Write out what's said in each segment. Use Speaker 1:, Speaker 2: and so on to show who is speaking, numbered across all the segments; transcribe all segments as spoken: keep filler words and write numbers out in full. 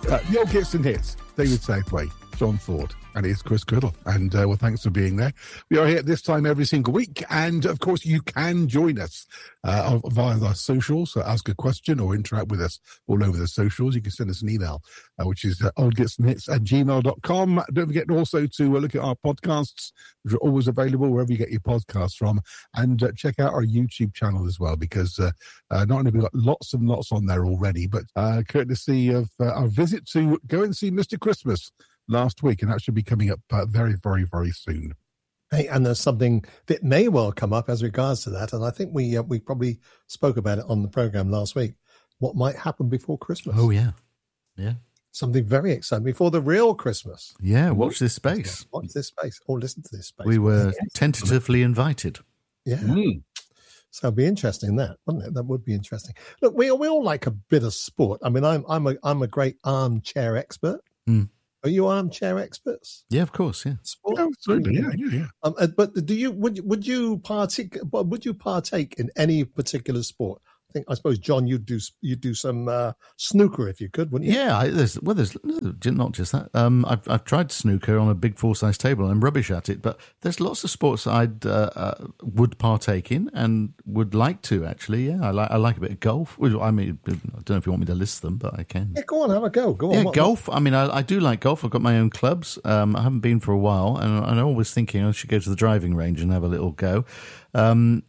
Speaker 1: Uh, the Old Gits and Hits, David Southway, John Ford, and it's Chris Criddle. And uh, well, thanks for being there. We are here at this time every single week. And of course, you can join us uh, via our socials. So ask a question or interact with us all over the socials. You can send us an email, uh, which is uh, oldgitsandhits at gmail dot com. Don't forget also to uh, look at our podcasts, which are always available wherever you get your podcasts from. And uh, check out our YouTube channel as well, because uh, uh, not only have we got lots and lots on there already, but uh, courtesy of uh, our visit to go and see Mister Christmas last week, and that should be coming up uh, very, very, very soon.
Speaker 2: Hey, and there's something that may well come up as regards to that, and I think we uh, we probably spoke about it on the program last week. What might happen before Christmas?
Speaker 3: Oh yeah, yeah.
Speaker 2: Something very exciting before the real Christmas.
Speaker 3: Yeah, watch this space.
Speaker 2: Watch this space, or listen to this space.
Speaker 3: We were
Speaker 2: yes.
Speaker 3: tentatively invited.
Speaker 2: Yeah.
Speaker 1: Mm.
Speaker 2: So it'd be interesting, that, wouldn't it? That would be interesting. Look, we we all like a bit of sport. I mean, I'm I'm a I'm a great armchair expert.
Speaker 3: Mm.
Speaker 2: Are you armchair experts?
Speaker 3: Yeah, of course. Yeah,
Speaker 2: sport?
Speaker 1: Oh, absolutely. Yeah, yeah, yeah.
Speaker 2: Um, uh, but do you would you, would you partake? Would you partake in any particular sport? I think I suppose John, you'd do you'd do some uh, snooker if you could, wouldn't you?
Speaker 3: yeah. I, there's well, there's no, not just that. Um, I've I've tried snooker on a big full size table. I'm rubbish at it, but there's lots of sports I'd uh, uh, would partake in and would like to actually. Yeah, I like I like a bit of golf. Well, I mean, I don't know if you want me to list them, but I can.
Speaker 2: Yeah, go on, have a go. Go on.
Speaker 3: Yeah,
Speaker 2: what,
Speaker 3: golf. I mean, I, I do like golf. I've got my own clubs. Um, I haven't been for a while, and I'm always thinking I should go to the driving range and have a little go. Um,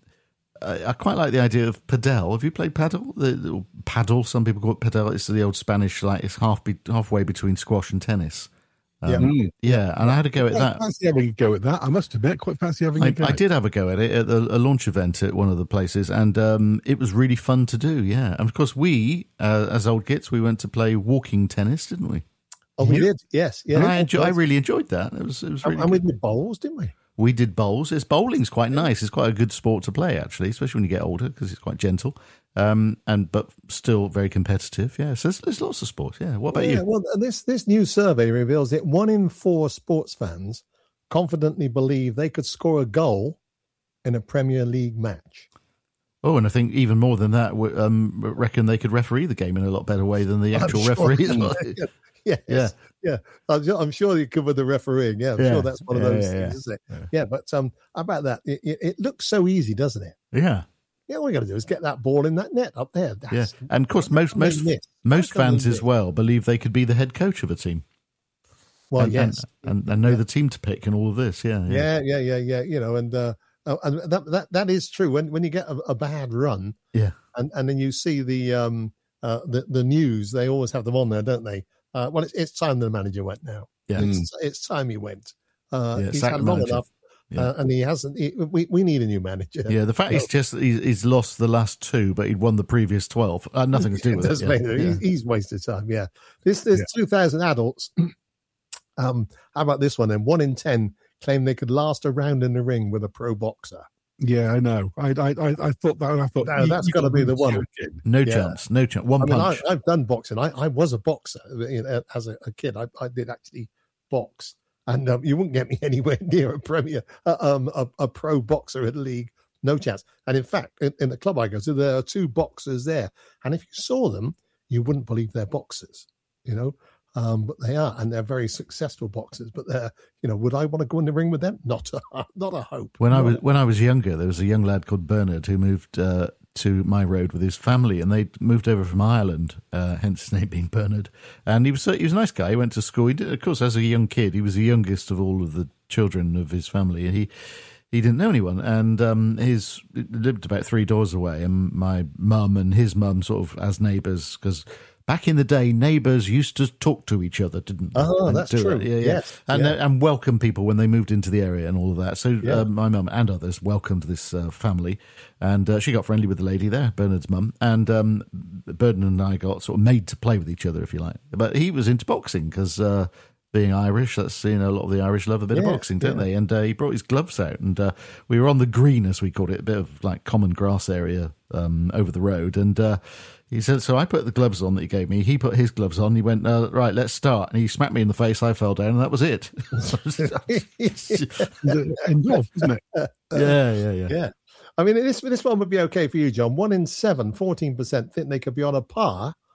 Speaker 3: I quite like the idea of padel. Have you played paddle? The, the paddle, some people call it padel. It's the old Spanish, like it's half be, halfway between squash and tennis. Um,
Speaker 2: Yeah.
Speaker 1: Mm.
Speaker 3: yeah, and I had a go at
Speaker 1: Quite
Speaker 3: that.
Speaker 1: fancy having a go at that. I must admit, quite fancy having a
Speaker 3: I,
Speaker 1: go.
Speaker 3: I did have a go at it at the, a launch event at one of the places, and um, it was really fun to do. Yeah, and of course we, uh, as old gits, we went to play walking tennis, didn't we?
Speaker 2: Oh, we
Speaker 1: Yeah.
Speaker 2: did. Yes. Yeah.
Speaker 3: And I enjoy, I really enjoyed that. It was it was really
Speaker 2: and we
Speaker 3: good.
Speaker 2: did bowls, didn't we?
Speaker 3: We did bowls. It's bowling's quite nice. It's quite a good sport to play, actually, especially when you get older, because it's quite gentle, um, and but still very competitive. Yeah, so there's, there's lots of sports. Yeah. What about
Speaker 2: yeah,
Speaker 3: you?
Speaker 2: Well, this this new survey reveals that one in four sports fans confidently believe they could score a goal in a Premier League match.
Speaker 3: Oh, and I think even more than that, we, um, reckon they could referee the game in a lot better way than the actual
Speaker 2: I'm sure
Speaker 3: referee.
Speaker 2: they
Speaker 3: as well.
Speaker 2: could. Yes,
Speaker 3: Yeah.
Speaker 2: yeah. I'm sure, I'm sure you could with the refereeing. Yeah, I'm
Speaker 3: Yeah.
Speaker 2: sure that's one of
Speaker 3: Yeah,
Speaker 2: those
Speaker 3: yeah,
Speaker 2: things,
Speaker 3: yeah.
Speaker 2: isn't it?
Speaker 3: Yeah.
Speaker 2: Yeah, but um, how about that? It, it, it looks so easy, doesn't it?
Speaker 3: Yeah,
Speaker 2: Yeah, all we got to do is get that ball in that net up there. That's,
Speaker 3: yeah, and of course, most
Speaker 2: how can they
Speaker 3: most
Speaker 2: miss?
Speaker 3: most
Speaker 2: How can they
Speaker 3: fans as
Speaker 2: miss?
Speaker 3: well believe they could be the head coach of a team.
Speaker 2: Well,
Speaker 3: and,
Speaker 2: yes,
Speaker 3: and, and, and know the team to pick and all of this. Yeah, yeah,
Speaker 2: yeah, yeah, yeah, yeah. You know, and uh, oh, and that that that is true. When when you get a, a bad run,
Speaker 3: yeah.
Speaker 2: and and then you see the um uh the the news, they always have them on there, don't they? Uh, well, it's, it's time the manager went now.
Speaker 3: Yeah.
Speaker 2: It's, it's time he went. Uh,
Speaker 3: Yeah,
Speaker 2: he's
Speaker 3: sack
Speaker 2: had
Speaker 3: the
Speaker 2: long
Speaker 3: manager.
Speaker 2: enough,
Speaker 3: Yeah.
Speaker 2: uh, and he hasn't. He, we we need a new manager.
Speaker 3: Yeah, the fact
Speaker 2: No.
Speaker 3: is just that he's, he's lost the last two, but he'd won the previous twelve. Uh, nothing to do with it.
Speaker 2: does
Speaker 3: Yeah.
Speaker 2: make-
Speaker 3: Yeah.
Speaker 2: he's, he's wasted time. Yeah, this there's two thousand adults. um, how about this one? Then one in ten claim they could last a round in the ring with a pro boxer.
Speaker 1: Yeah, I know. I I I, I thought that. And I thought
Speaker 2: No, that's gotta be the one.
Speaker 1: joking.
Speaker 3: No
Speaker 2: Yeah.
Speaker 3: chance. No chance. One
Speaker 2: I mean, I,
Speaker 3: punch.
Speaker 2: I've done boxing. I, I was a boxer you know, as a, a kid. I, I did actually box, and um, you wouldn't get me anywhere near a premier, uh, um, a, a pro boxer in the league. No chance. And in fact, in, in the club I go to, there are two boxers there, and if you saw them, you wouldn't believe they're boxers. You know, um, but they are, and they're very successful boxers. But they're, you know, would I want to go in the ring with them? Not a, not a hope.
Speaker 3: When I
Speaker 2: Not
Speaker 3: was
Speaker 2: a-
Speaker 3: when I was younger, there was a young lad called Bernard who moved uh, to my road with his family, and they moved over from Ireland, uh, hence his name being Bernard. And he was he was a nice guy. He went to school. He did, of course, as a young kid, he was the youngest of all of the children of his family, and he he didn't know anyone. And um, his he lived about three doors away, and my mum and his mum sort of as neighbours, because back in the day, neighbours used to talk to each other, didn't they?
Speaker 2: Oh,
Speaker 3: And
Speaker 2: that's
Speaker 3: do
Speaker 2: true.
Speaker 3: it. Yeah, yeah.
Speaker 2: Yes,
Speaker 3: And,
Speaker 2: yeah.
Speaker 3: uh, and welcome people when they moved into the area and all of that. So
Speaker 2: Yeah.
Speaker 3: uh, my mum and others welcomed this uh, family, and uh, she got friendly with the lady there, Bernard's mum, and um, Bernard and I got sort of made to play with each other, if you like. But he was into boxing because uh, being Irish, that's, you know, a lot of the Irish love a bit of
Speaker 2: Yeah,
Speaker 3: boxing, don't
Speaker 2: yeah.
Speaker 3: they? And uh, he brought his gloves out, and uh, we were on the green, as we called it, a bit of like common grass area um, over the road, and uh, he said, so I put the gloves on that he gave me. He put his gloves on. He went, uh, right, let's start. And he smacked me in the face. I fell down, and that was it.
Speaker 1: End off, isn't it?
Speaker 3: yeah, yeah, yeah.
Speaker 2: Yeah. I mean, this this one would be okay for you, John. One in seven, fourteen percent think they could be on a par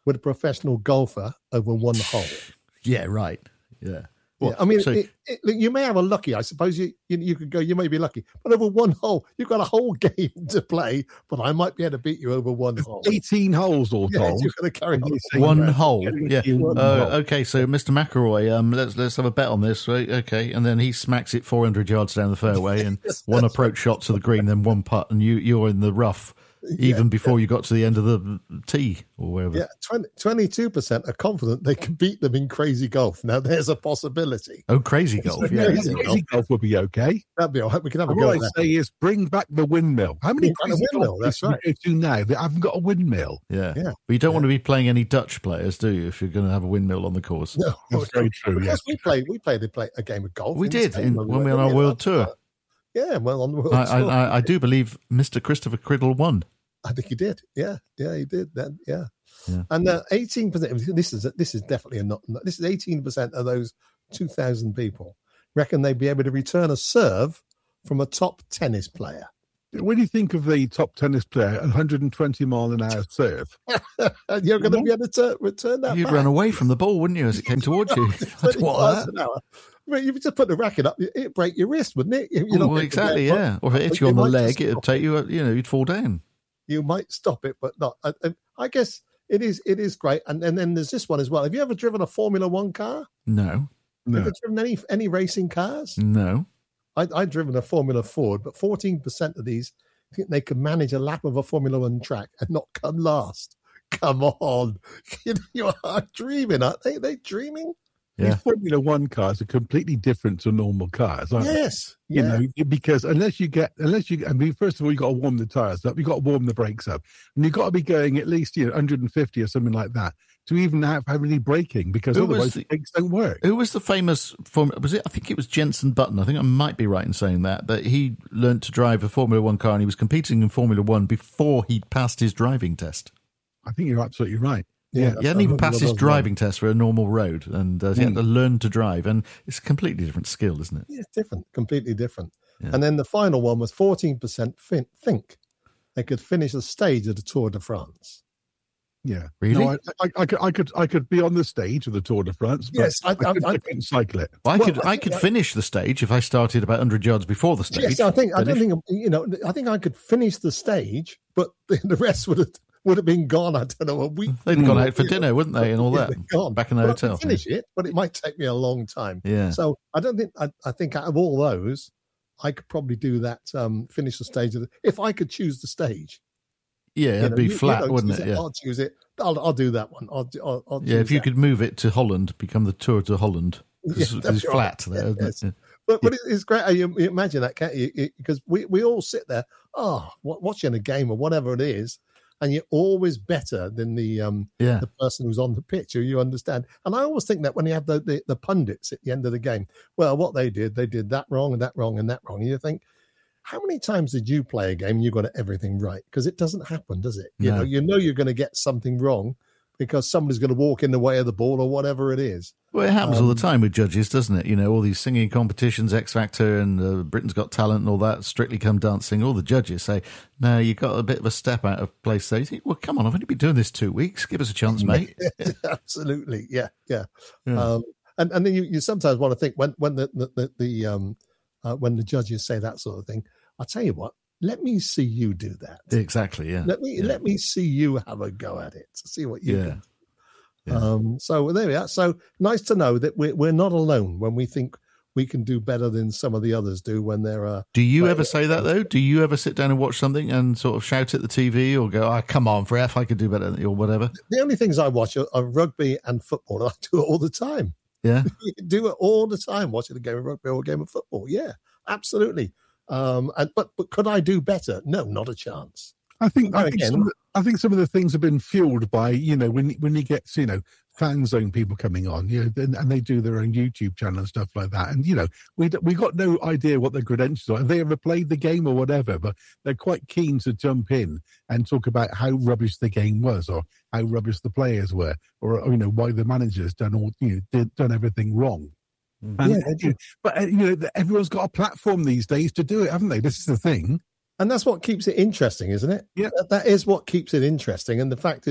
Speaker 2: with a professional golfer over one hole.
Speaker 3: Yeah, right. Yeah.
Speaker 2: Yeah,
Speaker 3: What?
Speaker 2: I mean,
Speaker 3: So-
Speaker 2: it, it, you may have a lucky. I suppose you, you you could go. You may be lucky, but over one hole, you've got a whole game to play. But I might be able to beat you over one hole.
Speaker 1: eighteen holes all
Speaker 2: Yeah,
Speaker 1: told.
Speaker 2: you're going to carry on.
Speaker 3: One
Speaker 1: Yeah.
Speaker 3: hole, yeah.
Speaker 1: One
Speaker 3: Uh,
Speaker 1: hole.
Speaker 3: okay, so Mister McElroy, um, let's let's have a bet on this, right? Okay, and then he smacks it four hundred yards down the fairway, and
Speaker 2: Yes,
Speaker 3: one
Speaker 2: that's
Speaker 3: approach shot to the green, then one putt, and you you're in the rough even before you got to the end of the tee or wherever.
Speaker 2: Yeah, twenty-two percent are confident they can beat them in crazy golf. Now, there's a possibility.
Speaker 3: Oh, crazy golf! Yeah,
Speaker 2: Crazy
Speaker 3: yeah.
Speaker 1: Crazy golf would be okay.
Speaker 2: That'd be all right. We can have a
Speaker 1: And
Speaker 2: go
Speaker 1: what
Speaker 2: at
Speaker 1: I
Speaker 2: that.
Speaker 1: say is bring back the windmill. How many
Speaker 2: Bring back the
Speaker 1: crazy
Speaker 2: windmill,
Speaker 1: golf
Speaker 2: that's
Speaker 1: places
Speaker 2: right.
Speaker 1: you go to now that haven't got a windmill?
Speaker 3: Yeah.
Speaker 2: Yeah.
Speaker 3: But you don't want to be playing any Dutch players, do you? If you're going to have a windmill on the course,
Speaker 2: No,
Speaker 1: That's very true,
Speaker 2: Because
Speaker 1: yes.
Speaker 2: we played, we played, play a game of golf.
Speaker 3: we
Speaker 2: in
Speaker 3: did
Speaker 2: Spain
Speaker 3: in, when we
Speaker 2: went,
Speaker 3: were on our
Speaker 2: didn't we?
Speaker 3: world tour.
Speaker 2: Yeah, well, on the world
Speaker 3: I,
Speaker 2: tour.
Speaker 3: I, I, I do believe Mister Christopher Criddle won.
Speaker 2: I think he did. Yeah, yeah, he did. Then, yeah,
Speaker 3: Yeah.
Speaker 2: and uh, eighteen percent. This is this is definitely a not. This is eighteen percent of those two thousand people reckon they'd be able to return a serve from a top tennis player.
Speaker 1: When you think of the top tennis player, one hundred twenty mile an hour serve,
Speaker 2: And you're going to be able to tur- return that.
Speaker 3: You'd
Speaker 2: back.
Speaker 3: run away from the ball, wouldn't you, as it came towards you?
Speaker 2: twenty
Speaker 3: What?
Speaker 2: miles an hour. I mean, if you just put the racket up, it'd break your wrist, wouldn't it? You're
Speaker 3: Oh,
Speaker 2: not
Speaker 3: well,
Speaker 2: gonna
Speaker 3: exactly,
Speaker 2: get-
Speaker 3: yeah. Or if it hit
Speaker 2: but
Speaker 3: you on the
Speaker 2: might
Speaker 3: leg,
Speaker 2: just
Speaker 3: it'd
Speaker 2: stop
Speaker 3: take you, you know, you'd fall down.
Speaker 2: You might stop it, but not. I, I- I guess it is. It is great. And and then there's this one as well. Have you ever driven a Formula One car?
Speaker 3: No,
Speaker 1: no.
Speaker 2: Have you driven any any racing cars?
Speaker 3: no.
Speaker 2: I, I've driven a Formula Ford, but fourteen percent of these think they could manage a lap of a Formula One track and not come last. Come on, you, you are dreaming, aren't they? Are they dreaming?
Speaker 3: Yeah.
Speaker 1: These Formula One cars are completely different to normal cars, aren't they?
Speaker 2: Yes,
Speaker 1: You
Speaker 2: yeah.
Speaker 1: know, because unless you get, unless you, I mean, first of all, you got to warm the tires up, you got to warm the brakes up, and you've got to be going at least, you know, one hundred fifty or something like that to even have, have any braking, because
Speaker 3: Who was
Speaker 1: otherwise
Speaker 3: the-
Speaker 1: the brakes don't work.
Speaker 3: Who was the famous form? Was it? I think it was Jenson Button. I think I might be right in saying that. That he learned to drive a Formula One car, and he was competing in Formula One before he'd passed his driving test.
Speaker 1: I think you're absolutely right.
Speaker 2: Yeah,
Speaker 3: He hadn't even passed his
Speaker 2: That's-
Speaker 3: driving test for a normal road, and uh, he had to learn to drive. And it's a completely different skill, isn't it?
Speaker 2: Yeah, it's different, completely different.
Speaker 3: Yeah.
Speaker 2: And then the final one was fourteen percent fin- think they could finish a stage of the Tour de France.
Speaker 1: Yeah,
Speaker 3: Really?
Speaker 1: No, I, I, I could, I could, I could be on the stage of the Tour de France, but
Speaker 2: Yes, I-
Speaker 1: I,
Speaker 2: I-
Speaker 1: couldn't, I
Speaker 2: I-
Speaker 1: couldn't cycle it.
Speaker 3: Well, I
Speaker 2: Well,
Speaker 3: could,
Speaker 2: I
Speaker 3: I
Speaker 2: think
Speaker 3: could
Speaker 2: I-
Speaker 3: finish the stage if I started about one hundred yards before the stage.
Speaker 2: Yes, I think I don't
Speaker 3: Finish.
Speaker 2: think you know. I think I could finish the stage, but the, the rest would have would have been gone. I don't know, a week.
Speaker 3: They'd gone out for dinner, wouldn't they, and all
Speaker 2: Yeah,
Speaker 3: that,
Speaker 2: they're gone.
Speaker 3: back in the
Speaker 2: But I could
Speaker 3: hotel.
Speaker 2: finish it, but it might take me a long time.
Speaker 3: Yeah.
Speaker 2: So I don't think I, I think out of all those, I could probably do that. Um, finish the stage of the, if I could choose the stage.
Speaker 3: Yeah,
Speaker 2: You
Speaker 3: it'd
Speaker 2: know,
Speaker 3: be
Speaker 2: you- you
Speaker 3: flat,
Speaker 2: don't
Speaker 3: wouldn't
Speaker 2: choose
Speaker 3: it? Yeah.
Speaker 2: I'll choose it. I'll, I'll do that one. I'll, do- I'll, I'll
Speaker 3: Yeah, if
Speaker 2: choose
Speaker 3: you
Speaker 2: that.
Speaker 3: could move it to Holland, become the Tour to Holland. Because
Speaker 2: Yeah,
Speaker 3: it's
Speaker 2: that's right.
Speaker 3: flat there, isn't
Speaker 2: Yes.
Speaker 3: it?
Speaker 2: But but it- it's great. You, you imagine that, can't you? It- Because we, we all sit there, oh, wa- watching a game or whatever it is, and you're always better than the um
Speaker 3: Yeah.
Speaker 2: the person who's on the pitch, who you understand. And I always think that when you have the, the the pundits at the end of the game, well, what they did, they did that wrong and that wrong and that wrong. And you think, how many times did you play a game and you got everything right? Because it doesn't happen, does it? You
Speaker 3: No.
Speaker 2: know, you know you're going to get something wrong because somebody's going to walk in the way of the ball or whatever it is.
Speaker 3: Well, it happens all the
Speaker 2: Um,
Speaker 3: time with judges, doesn't it? You know, all these singing competitions, X Factor and uh, Britain's Got Talent and all that, Strictly Come Dancing, all the judges say, no, you got a bit of a step out of place there. You think, well, come on, I've only been doing this two weeks. Give us a chance, mate.
Speaker 2: Absolutely, yeah, yeah.
Speaker 3: Yeah.
Speaker 2: Um, and and then you, you sometimes want to think when when the the, the, the um uh, when the judges say that sort of thing. I'll tell you what. Let me see you do that.
Speaker 3: Exactly, yeah.
Speaker 2: Let me
Speaker 3: yeah.
Speaker 2: let me see you have a go at it. See what you
Speaker 3: Yeah.
Speaker 2: can.
Speaker 3: Yeah.
Speaker 2: Um, so there we are. So nice to know that we're we're not alone when we think we can do better than some of the others do when they're. Uh,
Speaker 3: Do you
Speaker 2: But-
Speaker 3: ever say that, though? Do you ever sit down and watch something and sort of shout at the T V or go, oh, come on, for F, I could do better, or whatever?
Speaker 2: the only things I watch are, are rugby and football. And I do it all the time.
Speaker 3: Yeah.
Speaker 2: You can do it all the time, watching a game of rugby or a game of football. Yeah, absolutely. Um, and but but could I do better? No, not a chance.
Speaker 1: I think I
Speaker 2: Then
Speaker 1: think,
Speaker 2: again-
Speaker 1: some of the, I think some of the things have been fueled by, you know, when when you get, you know, fan zone people coming on, you know, and, and they do their own YouTube channel and stuff like that. And, you know, we d- we got no idea what their credentials are. Have they ever played the game or whatever? But they're quite keen to jump in and talk about how rubbish the game was, or how rubbish the players were, or, or you know, why the manager's done all, you know, did, done everything wrong. And,
Speaker 2: Yeah, they do.
Speaker 1: but uh, you know, everyone's got a platform these days to do it, haven't they? This is the thing.
Speaker 2: And that's what keeps it interesting, isn't it?
Speaker 1: Yeah.
Speaker 2: That, that is what keeps it interesting. And the fact is,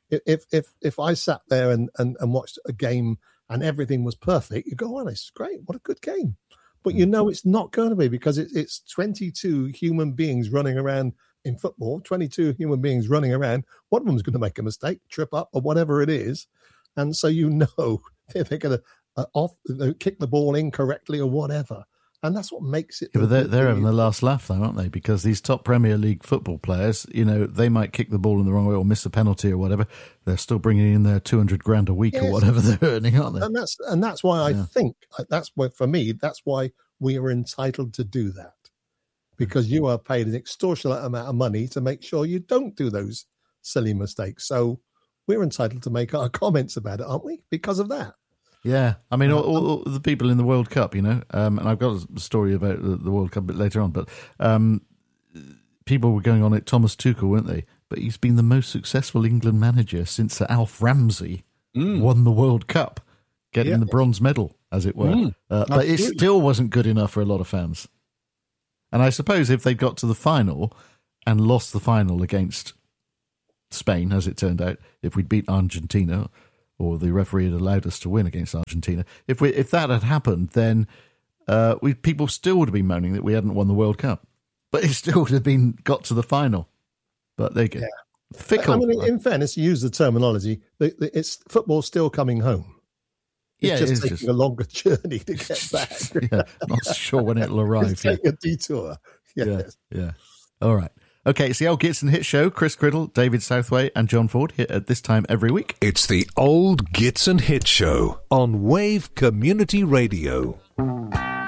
Speaker 2: If if if I sat there and, and, and watched a game and everything was perfect, you go, "Oh, this is great! What a good game!" But you know it's not going to be, because it, it's twenty-two human beings running around in football. twenty-two human beings running around. One of them's going to make a mistake, trip up, or whatever it is, and so you know they're, they're going to uh, off kick the ball incorrectly or whatever. And that's what makes it.
Speaker 3: Yeah, but they're,
Speaker 2: the,
Speaker 3: they're
Speaker 2: the,
Speaker 3: having the last laugh, though, aren't they? Because these top Premier League football players, you know, they might kick the ball in the wrong way or miss a penalty or whatever. They're still bringing in their two hundred grand a week
Speaker 2: yes.
Speaker 3: or whatever they're earning, aren't they?
Speaker 2: And that's and that's why I
Speaker 3: yeah.
Speaker 2: think that's why, for me, that's why we are entitled to do that, because you are paid an extortionate amount of money to make sure you don't do those silly mistakes. So we're entitled to make our comments about it, aren't we? Because of that.
Speaker 3: Yeah, I mean, all, all, all the people in the World Cup, you know, um, and I've got a story about the, the World Cup a bit later on, but um, people were going on it, Thomas Tuchel, weren't they? But he's been the most successful England manager since Sir Alf Ramsey mm. won the World Cup, getting yeah. the bronze medal, as it were. Mm. Uh, but it still wasn't good enough for a lot of fans. And I suppose if they got to the final and lost the final against Spain, as it turned out, if we'd beat Argentina, or the referee had allowed us to win against Argentina, if we if that had happened, then uh, we people still would have been moaning that we hadn't won the World Cup. But it still would have been got to the final. But there you go. Yeah. Fickle.
Speaker 2: I mean, in fairness, you use the terminology, it's football's still coming home. It's
Speaker 3: yeah,
Speaker 2: just
Speaker 3: it's
Speaker 2: taking
Speaker 3: just
Speaker 2: a longer journey to get back.
Speaker 3: yeah, not sure when it'll arrive.
Speaker 2: It's taking yeah. a detour. Yes.
Speaker 3: Yeah, yeah. All right. Okay, it's the Old Gitson Hit Show. Chris Criddle, David Southway and John Ford here at this time every week.
Speaker 4: It's the Old Gitson Hit Show on Wave Community Radio.